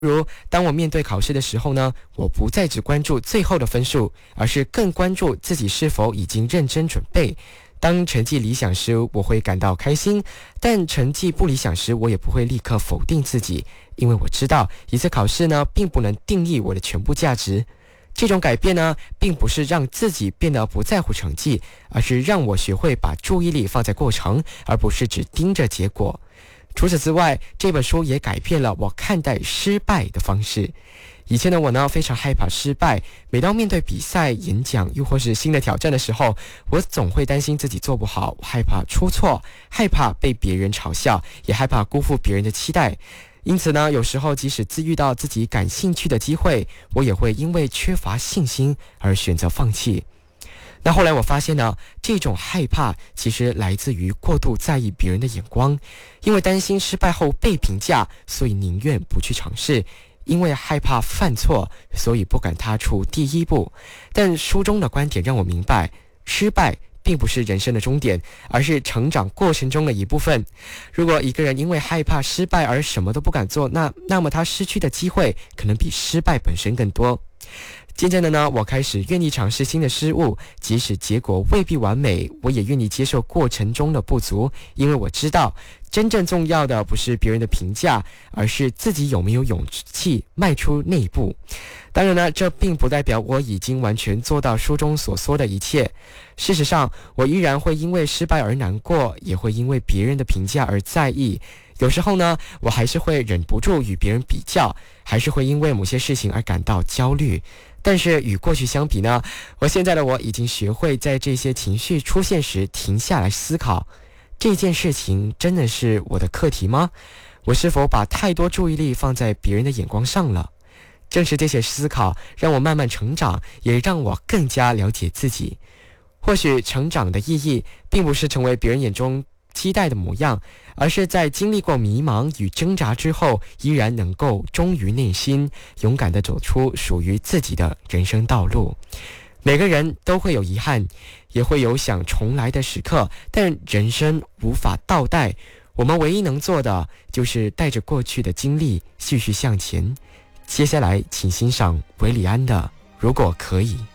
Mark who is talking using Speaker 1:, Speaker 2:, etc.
Speaker 1: 如当我面对考试的时候呢，我不再只关注最后的分数，而是更关注自己是否已经认真准备。当成绩理想时，我会感到开心，但成绩不理想时，我也不会立刻否定自己，因为我知道一次考试呢，并不能定义我的全部价值。这种改变呢，并不是让自己变得不在乎成绩，而是让我学会把注意力放在过程，而不是只盯着结果。除此之外，这本书也改变了我看待失败的方式。以前的我呢，非常害怕失败，每当面对比赛、演讲又或是新的挑战的时候，我总会担心自己做不好，害怕出错，害怕被别人嘲笑，也害怕辜负别人的期待。因此呢，有时候即使遇到自己感兴趣的机会，我也会因为缺乏信心而选择放弃。那后来我发现呢，这种害怕其实来自于过度在意别人的眼光，因为担心失败后被评价，所以宁愿不去尝试。因为害怕犯错，所以不敢踏出第一步。但书中的观点让我明白，失败并不是人生的终点，而是成长过程中的一部分。如果一个人因为害怕失败而什么都不敢做，那么他失去的机会可能比失败本身更多。渐渐的呢，我开始愿意尝试新的事物，即使结果未必完美，我也愿意接受过程中的不足，因为我知道真正重要的不是别人的评价，而是自己有没有勇气迈出那一步。当然呢，这并不代表我已经完全做到书中所说的一切。事实上，我依然会因为失败而难过，也会因为别人的评价而在意。有时候呢，我还是会忍不住与别人比较，还是会因为某些事情而感到焦虑。但是与过去相比呢，现在的我已经学会在这些情绪出现时停下来思考，这件事情真的是我的课题吗？我是否把太多注意力放在别人的眼光上了？正是这些思考让我慢慢成长，也让我更加了解自己。或许成长的意义并不是成为别人眼中期待的模样，而是在经历过迷茫与挣扎之后，依然能够忠于内心，勇敢地走出属于自己的人生道路。每个人都会有遗憾，也会有想重来的时刻，但人生无法倒带，我们唯一能做的就是带着过去的经历继续向前。接下来请欣赏韦礼安的《如果可以》。